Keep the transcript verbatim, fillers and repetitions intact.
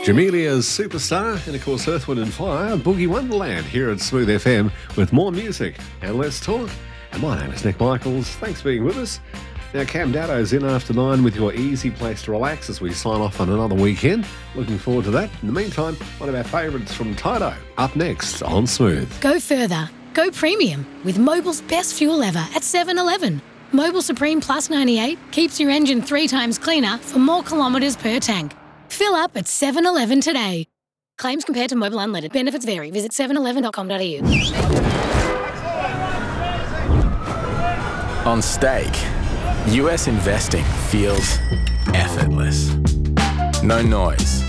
Jamelia's Superstar, and of course Earth, Wind and Fire, Boogie Wonderland here at Smooth F M with more music and less talk. And my name is Nick Michaels. Thanks for being with us. Now, Cam Daddo's in after nine with your easy place to relax as we sign off on another weekend. Looking forward to that. In the meantime, one of our favourites from Tydo, up next on Smooth. Go further. Go premium with Mobil's best fuel ever at seven eleven. Mobil Supreme Plus ninety-eight keeps your engine three times cleaner for more kilometres per tank. Fill up at seven eleven today. Claims compared to Mobil Unleaded. Benefits vary. Visit seven eleven dot com dot a u. On stake, U S investing feels effortless. No noise,